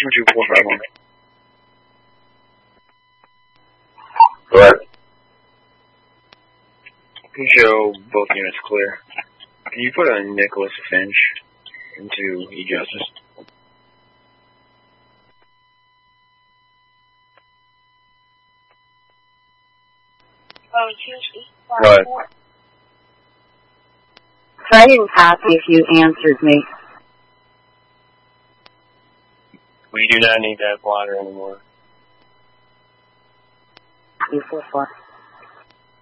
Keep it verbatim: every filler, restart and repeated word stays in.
Two two four five one. Go ahead. Can show both units clear. Can you put a Nicholas Finch into E-Justice? Go ahead. So I didn't copy if you answered me. We do not need that blotter anymore. two four four.